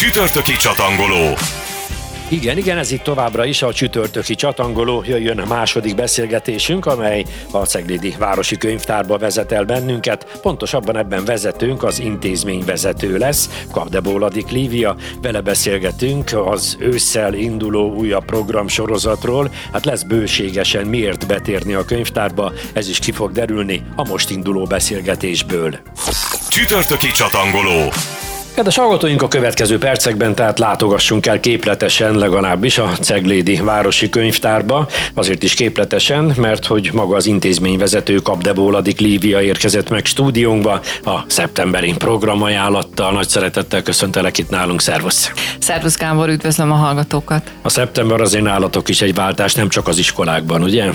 Csütörtöki csatangoló. Igen, ez itt továbbra is a csütörtöki csatangoló. Jöjjön a második beszélgetésünk, amely a Ceglédi Városi Könyvtárba vezet el bennünket. Pontosabban ebben vezetőnk az intézményvezető lesz, Kapdebóladik Lívia. Vele beszélgetünk az ősszel induló újabb programsorozatról. Hát lesz bőségesen miért betérni a könyvtárba, ez is ki fog derülni a most induló beszélgetésből. Csütörtöki csatangoló. Kedves hallgatóink, a következő percekben tehát látogassunk el képletesen legalábbis a Ceglédi Városi Könyvtárba. Azért is képletesen, mert hogy maga az intézményvezető Kapdebóladik Lívia érkezett meg stúdiónkba a szeptemberi programajánlattal. Nagy szeretettel köszöntelek itt nálunk, szervusz! Szervusz Gábor, üdvözlöm a hallgatókat! A szeptember azért nálatok is egy váltás, nem csak az iskolákban, ugye?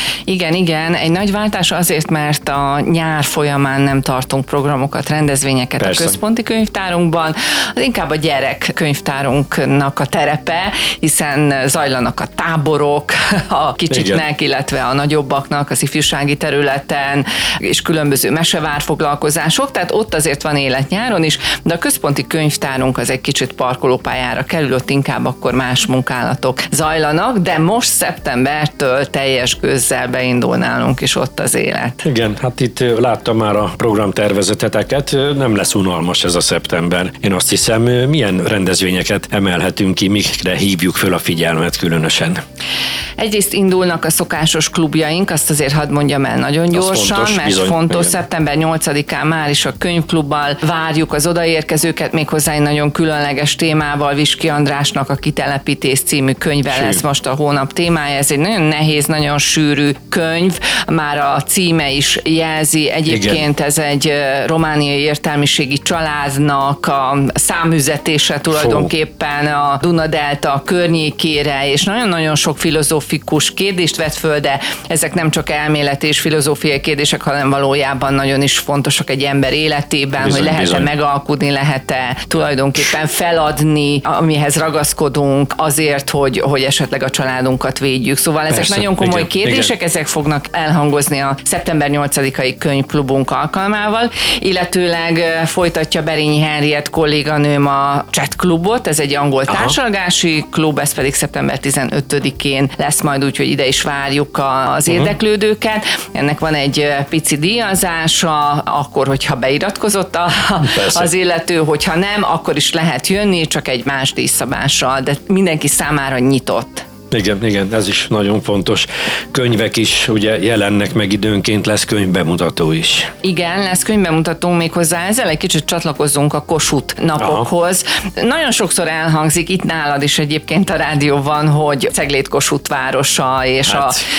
Igen, egy nagy váltás azért, mert a nyár folyamán nem tartunk programokat, rendezvényeket. Persze. A központi könyvtárunkban, az inkább a gyerekkönyvtárunknak a terepe, hiszen zajlanak a táborok a kicsiknek, illetve a nagyobbaknak az ifjúsági területen, és különböző mesevárfoglalkozások, tehát ott azért van élet nyáron is, de a központi könyvtárunk az egy kicsit parkolópályára kerül, ott inkább akkor más munkálatok zajlanak, de most szeptembertől teljes gőzzel beindul nálunk is ott az élet. Igen, hát itt láttam már a programtervezeteteket, nem lesz unalmas ez a szeptember. Én azt hiszem, milyen rendezvényeket emelhetünk ki, mikre hívjuk föl a figyelmet különösen? Egyrészt indulnak a szokásos klubjaink, azt azért hadd mondjam el nagyon gyorsan, fontos. Szeptember 8-án már is a könyvklubbal várjuk az odaérkezőket, méghozzá egy nagyon különleges témával. Viski Andrásnak a Kitelepítés című könyve lesz most a hónap témája. Ez egy nagyon nehéz, nagyon sűrű könyv, már a címe is jelzi. Egyébként ez egy romániai értelmiségi családnak a számüzetése tulajdonképpen a Duna-delta környékére, és nagyon-nagyon sok filozófikus kérdést vet föl, de ezek nem csak elméleti és filozófiai kérdések, hanem valójában nagyon is fontosak egy ember életében, hogy lehet-e megalkudni, lehet-e tulajdonképpen feladni, amihez ragaszkodunk azért, hogy esetleg a családunkat védjük. Szóval ezek nagyon komoly kérdések, ezek fognak elhangozni a szeptember 8-ai könyvklubunk alkalmával, illetőleg folytatja Berényi Henriett kolléganőm a Chat klubot, ez egy angol társalgási klub, ez pedig szeptember 15-én lesz majd, úgyhogy ide is várjuk az érdeklődőket. Ennek van egy pici díjazása, akkor, hogyha beiratkozott az illető, hogyha nem, akkor is lehet jönni, csak egy más díjszabással, de mindenki számára nyitott. Igen, ez is nagyon fontos. Könyvek is ugye jelennek meg időnként, lesz könyvbemutató is. Igen, lesz könyvbemutató, méghozzá ezzel egy kicsit csatlakozzunk a Kossuth napokhoz. Nagyon sokszor elhangzik, itt nálad is egyébként a rádióban, hogy Cegléd Kossuth városa, és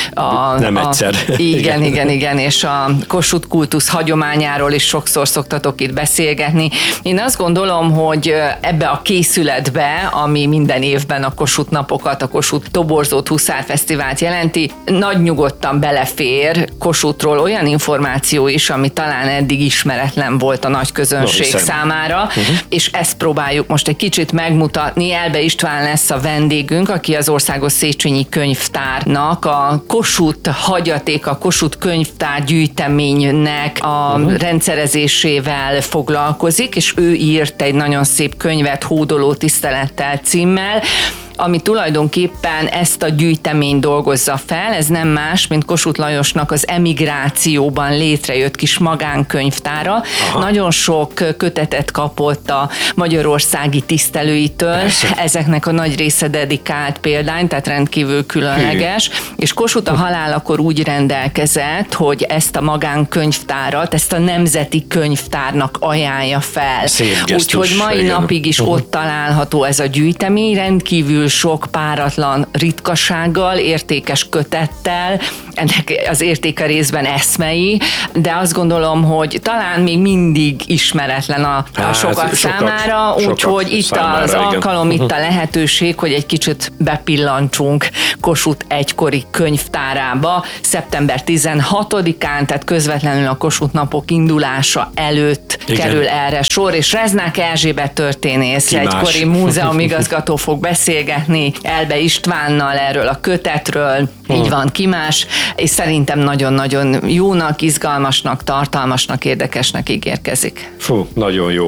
nem egyszer. Igen, és a Kossuth kultusz hagyományáról is sokszor szoktatok itt beszélgetni. Én azt gondolom, hogy ebbe a készületbe, ami minden évben a Kossuth napokat, a Kossuth toborzót, huszárfesztivált jelenti, nagy nyugodtan belefér Kossuthról olyan információ is, ami talán eddig ismeretlen volt a nagy közönség számára, és ezt próbáljuk most egy kicsit megmutatni. Elbe István lesz a vendégünk, aki az Országos Széchenyi Könyvtárnak a Kossuth hagyaték, a Kossuth könyvtár gyűjteménynek a rendszerezésével foglalkozik, és ő írt egy nagyon szép könyvet Hódoló tisztelettel címmel, ami tulajdonképpen ezt a gyűjteményt dolgozza fel. Ez nem más, mint Kossuth Lajosnak az emigrációban létrejött kis magánkönyvtára. Nagyon sok kötetet kapott a magyarországi tisztelőitől. Persze. Ezeknek a nagy része dedikált példány, tehát rendkívül különleges. És Kossuth a halálakor úgy rendelkezett, hogy ezt a magánkönyvtárat, ezt a nemzeti könyvtárnak ajánlja fel. Úgyhogy mai napig is ott található ez a gyűjtemény, rendkívül sok páratlan ritkasággal, értékes kötettel, ennek az értéke részben eszmei, de azt gondolom, hogy talán még mindig ismeretlen a sokat számára, úgyhogy itt az alkalom, itt a lehetőség, hogy egy kicsit bepillantsunk Kossuth egykori könyvtárába. Szeptember 16-án, tehát közvetlenül a Kossuth napok indulása előtt kerül erre sor, és Reznák Erzsébet történész, egykori múzeumigazgató fog beszélgetni Elbe Istvánnal erről a kötetről, így van, ki más, és szerintem nagyon-nagyon jónak, izgalmasnak, tartalmasnak, érdekesnek ígérkezik. Nagyon jó.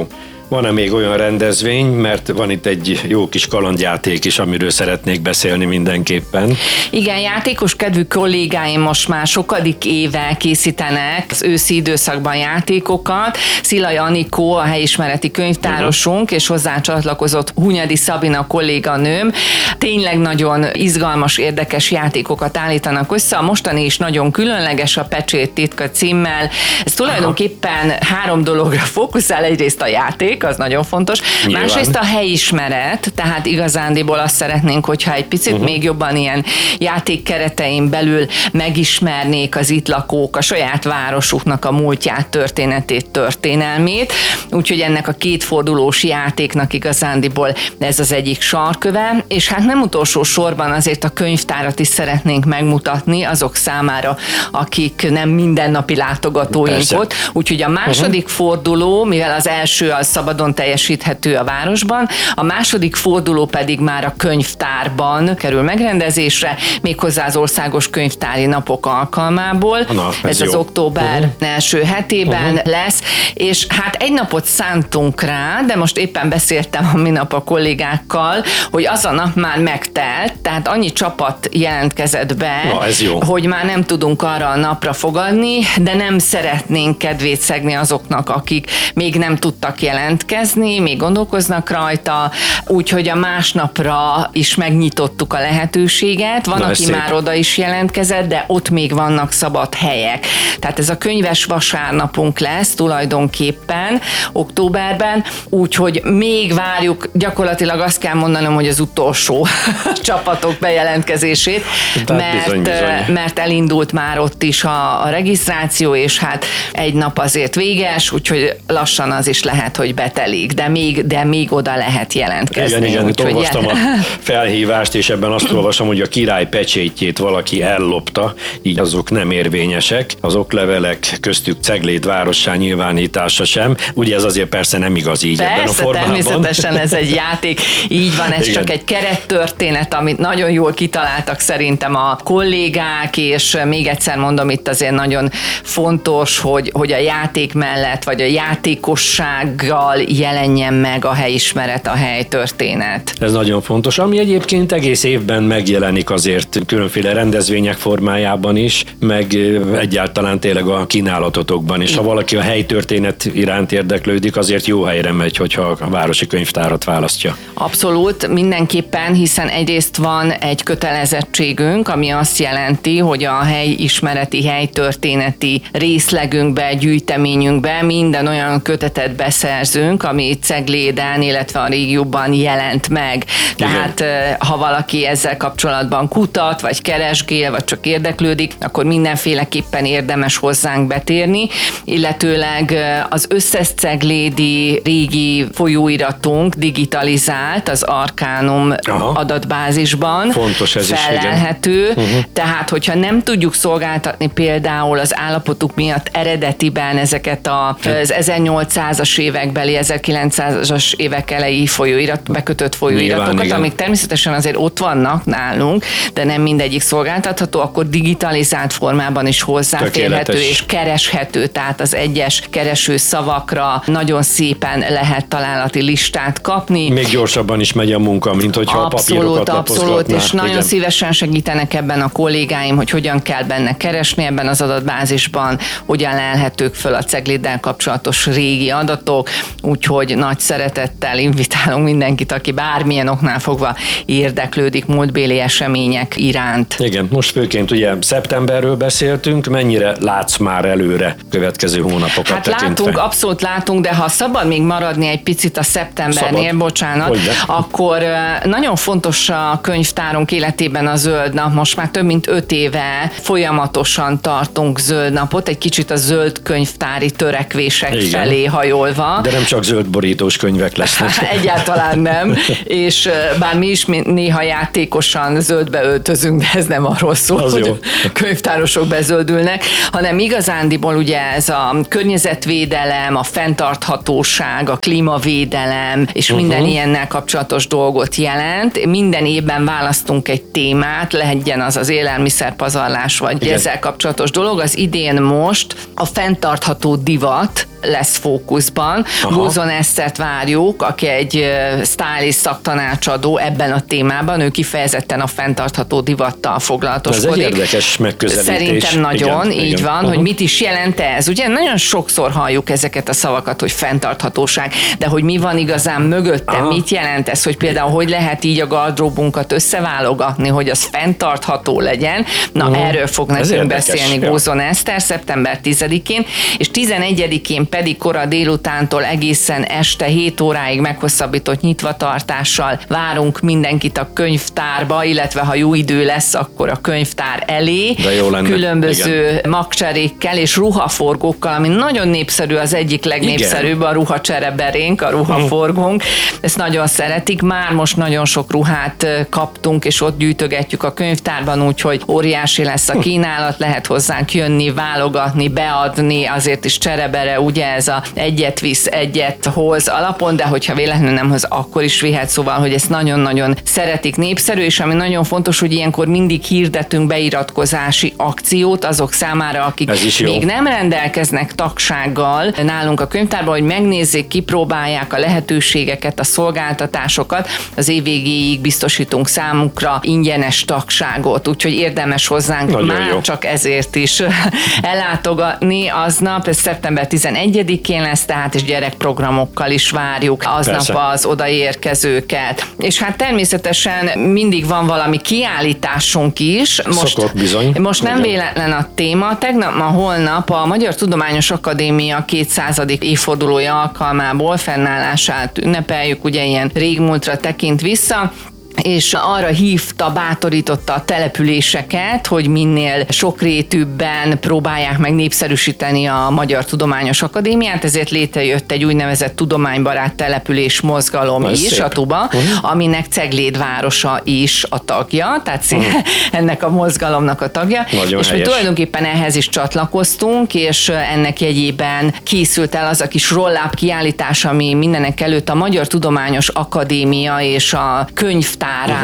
Van-e még olyan rendezvény, mert van itt egy jó kis kalandjáték is, amiről szeretnék beszélni mindenképpen. Igen, játékos kedvű kollégáim most már sokadik éve készítenek az őszi időszakban játékokat. Szilai Anikó, a helyismereti könyvtárosunk, és hozzá csatlakozott Hunyadi Szabina kolléganőm. Tényleg nagyon izgalmas, érdekes játékokat állítanak össze. A mostani is nagyon különleges, a Pecsét titka címmel. Ez tulajdonképpen 3 dologra fókuszál. Egyrészt a játék, az nagyon fontos. Nyilván. Másrészt a helyismeret, tehát igazándiból azt szeretnénk, hogyha egy picit még jobban ilyen játék keretein belül megismernék az itt lakók a saját városuknak a múltját, történetét, történelmét. Úgyhogy ennek a 2 fordulós játéknak igazándiból ez az egyik sarköve, és hát nem utolsó sorban azért a könyvtárat is szeretnénk megmutatni azok számára, akik nem mindennapi látogatóink ott. Úgyhogy a második forduló, mivel az első az szabadon teljesíthető a városban, a második forduló pedig már a könyvtárban kerül megrendezésre, méghozzá az Országos Könyvtári Napok alkalmából. Ez az október első hetében lesz, és hát egy napot szántunk rá, de most éppen beszéltem a minap a kollégákkal, hogy az a nap már megtelt, tehát annyi csapat jelentkezett be, hogy már nem tudunk arra a napra fogadni, de nem szeretnénk kedvét szegni azoknak, akik még nem tudtak jelentkezni, még gondolkoznak rajta, úgyhogy a másnapra is megnyitottuk a lehetőséget. Van, aki már oda is jelentkezett, de ott még vannak szabad helyek. Tehát ez a könyves vasárnapunk lesz tulajdonképpen októberben, úgyhogy még várjuk, gyakorlatilag azt kell mondanom, hogy az utolsó csapatok bejelentkezését, mert elindult már ott is a regisztráció, és hát egy nap azért véges, úgyhogy lassan az is lehet, hogy betelik, de még oda lehet jelentkezni. Igen, itt olvastam a felhívást, és ebben azt olvasom, hogy a király pecsétjét valaki ellopta, így azok nem érvényesek, az oklevelek, köztük Cegléd várossá nyilvánítása sem. Ugye ez azért persze nem igaz így persze, ebben a formában. Természetesen ez egy játék, így van, ez csak egy kerettörténet, amit nagyon jól kitaláltak szerintem a kollégák, és még egyszer mondom, itt azért nagyon fontos, hogy a játék mellett, vagy a játékossággal jelenjen meg a helyismeret, a helytörténet. Ez nagyon fontos, ami egyébként egész évben megjelenik azért különféle rendezvények formájában is, meg egyáltalán tényleg a kínálatotokban is. Ha valaki a helytörténet iránt érdeklődik, azért jó helyre megy, hogyha a városi könyvtárat választja. Abszolút, mindenképpen, hiszen egyrészt van egy kötelezettségünk, ami azt jelenti, hogy a helyismereti, helytörténeti részlegünkbe, gyűjteményünkbe minden olyan kötetet beszerzünk, ami Cegléden, illetve a régióban jelent meg. Tehát ha valaki ezzel kapcsolatban kutat, vagy keresgél, vagy csak érdeklődik, akkor mindenféleképpen érdemes hozzánk betérni, illetőleg az összes ceglédi régi folyóiratunk digitalizált az Arcanum adatbázisban. Fontos ez felelhető, tehát hogyha nem tudjuk szolgáltatni például az állapotuk miatt eredetiben ezeket az 1800-as évekbeli, 1900-as évek elejé bekötött folyóiratokat, amik természetesen azért ott vannak nálunk, de nem mindegyik szolgáltatható, akkor digitalizált formában is hozzáférhető és kereshető, tehát az egyes kereső szavakra nagyon szépen lehet találati listát kapni. Még gyorsabban is megy a munka, mint hogyha a papírokat Abszolút, és nagyon szívesen segítenek ebben a kollégáim, hogy hogyan kell benne keresni ebben az adatbázisban, hogyan lelhetők föl a Cegléddel kapcsolatos régi adatok, úgyhogy nagy szeretettel invitálunk mindenkit, aki bármilyen oknál fogva érdeklődik múltbéli események iránt. Igen, most főként ugye szeptemberről beszéltünk, mennyire látsz már előre következő hónapokat tekintve? Látunk, abszolút látunk, de ha szabad még maradni egy picit a szeptembernél, bocsánat, akkor nagyon fontos a könyvtárunk életében a zöld nap. Most már több mint 5 éve folyamatosan tartunk zöld napot, egy kicsit a zöld könyvtári törekvések felé hajolva. De nem csak zöld borítós könyvek lesznek. Egyáltalán nem, és bár mi is néha játékosan zöldbe öltözünk, de ez nem arról szól, hogy a könyvtárosok bezöldülnek, hanem igazándiból ugye ez a környezetvédelem, a fenntarthatóság, a klímavédelem, és minden ilyennel kapcsolatos dolgot jelent. Minden évben választunk egy témát, legyen az élelmiszerpazarlás, vagy ezzel kapcsolatos dolog. Az idén most a fenntartható divat lesz fókuszban. Gózon Esztert várjuk, aki egy stylist szaktanácsadó ebben a témában, ő kifejezetten a fenntartható divattal foglalatoskodik. Ez egy érdekes megközelítés. Szerintem nagyon, igen, így igen. van, hogy mit is jelent ez. Ugye nagyon sokszor halljuk ezeket a szavakat, hogy fenntarthatóság, de hogy mi van igazán mögötte, mit jelent ez, hogy például hogy lehet így a gardróbunkat összeválogatni, hogy az fenntartható legyen. Na, erről fog nekünk beszélni Gózon Eszter szeptember 10-én, és 11-én pedig kora délutántól egészen este 7 óráig meghosszabbított nyitvatartással várunk mindenkit a könyvtárba, illetve ha jó idő lesz, akkor a könyvtár elé. Különböző magcserékkel és ruhaforgókkal, ami nagyon népszerű, az egyik legnépszerűbb a ruhacsereberénk, a ruhaforgónk. Ezt nagyon szeretik. Már most nagyon sok ruhát kaptunk, és ott gyűjtögetjük a könyvtárban, úgyhogy óriási lesz a kínálat, lehet hozzánk jönni, válogatni, beadni, azért is cserebere, ugye ez a egyet visz, egyet hoz alapon, de hogyha véletlenül nem hoz, akkor is vihet, szóval, hogy ezt nagyon-nagyon szeretik, népszerű, és ami nagyon fontos, hogy ilyenkor mindig hirdetünk beiratkozási akciót azok számára, akik még nem rendelkeznek tagsággal nálunk a könyvtárban, hogy megnézzék, kipróbálják a lehetőségeket, a szolgáltatásokat. Az év végéig biztosítunk számukra ingyenes tagságot, úgyhogy érdemes hozzánk nagyon már jó. Csak ezért is ellátogatni aznap. Ez szeptember 11-én lesz, tehát és gyerekprogramokkal is várjuk aznap az odaérkezőket. És hát természetesen mindig van valami kiállításunk is. Most nem véletlen a téma. Tegnap, ma, holnap a Magyar Tudományos Akadémia 200. évfordulója alkalmából fennállását ünnepeljük, ugye ilyen régmúltra tekint vissza, és arra hívta, bátorította a településeket, hogy minél sokrétűbben próbálják meg népszerűsíteni a Magyar Tudományos Akadémiát, ezért létrejött egy úgynevezett tudománybarát település mozgalom is, a TUBA, aminek Cegléd városa is a tagja, tehát ennek a mozgalomnak a tagja. Nagyon és helyes. Mi tulajdonképpen ehhez is csatlakoztunk, és ennek jegyében készült el az a kis roll-up kiállítás, ami mindenek előtt a Magyar Tudományos Akadémia és a könyvtár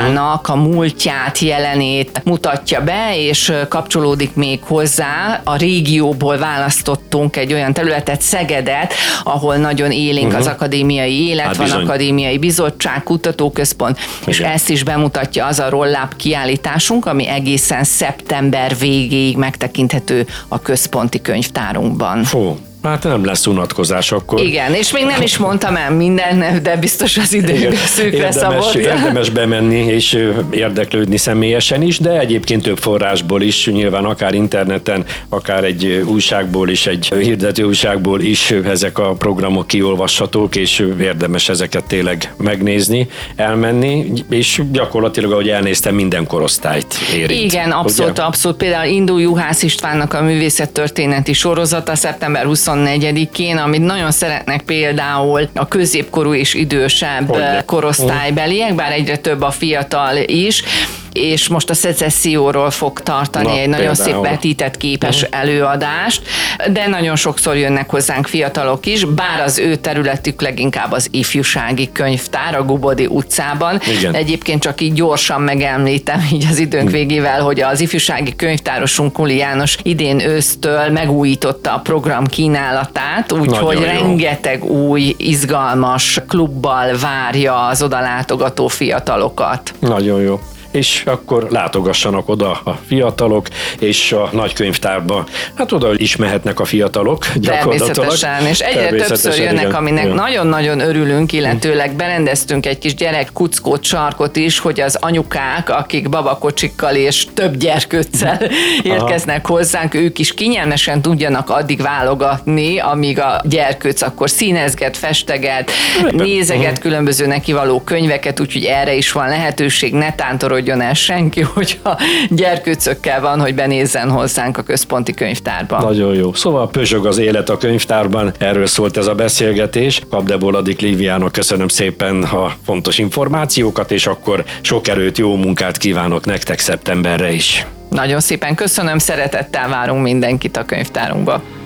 a múltját, jelenét mutatja be, és kapcsolódik még hozzá. A régióból választottunk egy olyan területet, Szegedet, ahol nagyon élénk az akadémiai élet, van akadémiai bizottság, kutatóközpont, és ezt is bemutatja az a roll-up kiállításunk, ami egészen szeptember végéig megtekinthető a központi könyvtárunkban. Hát nem lesz unatkozás akkor. Igen, és még nem is mondtam el minden, de biztos az idő szűkre szabott. Érdemes bemenni és érdeklődni személyesen is, de egyébként több forrásból is, nyilván akár interneten, akár egy újságból is, egy hirdető újságból is ezek a programok kiolvashatók, és érdemes ezeket tényleg megnézni, elmenni, és gyakorlatilag, ahogy elnéztem, minden korosztályt érint. Igen, abszolút, ugye? Abszolút. Például Indul Juhász Istvánnak a művészettörténeti sorozata szeptember 24-én, amit nagyon szeretnek például a középkorú és idősebb korosztálybeliek, bár egyre több a fiatal is, és most a szecesszióról fog tartani egy nagyon szép vetített képes előadást, de nagyon sokszor jönnek hozzánk fiatalok is, bár az ő területük leginkább az ifjúsági könyvtár a Gubodi utcában. Igen. Egyébként csak így gyorsan megemlítem így az időnk végével, hogy az ifjúsági könyvtárosunk Kuli János idén ősztől megújította a program kínálatát, úgyhogy rengeteg új, izgalmas klubbal várja az odalátogató fiatalokat. Nagyon jó. És akkor látogassanak oda a fiatalok, és a nagykönyvtárba, hát oda is mehetnek a fiatalok gyakorlatilag. Természetesen, és egyre többször jönnek, aminek nagyon-nagyon örülünk, illetőleg berendeztünk egy kis gyerek kuckót, sarkot is, hogy az anyukák, akik babakocsikkal és több gyerkőccel érkeznek hozzánk, ők is kényelmesen tudjanak addig válogatni, amíg a gyerkőc akkor színezget, festeget, nézeget különböző nekivaló könyveket, úgyhogy erre is van lehetőség, ne tántorodjon el senki, hogyha gyerkőcökkel van, hogy benézzen hozzánk a központi könyvtárban. Nagyon jó. Szóval pözsög az élet a könyvtárban, erről szólt ez a beszélgetés. Kapdeboladik Líviának köszönöm szépen a fontos információkat, és akkor sok erőt, jó munkát kívánok nektek szeptemberre is. Nagyon szépen köszönöm, szeretettel várunk mindenkit a könyvtárunkba.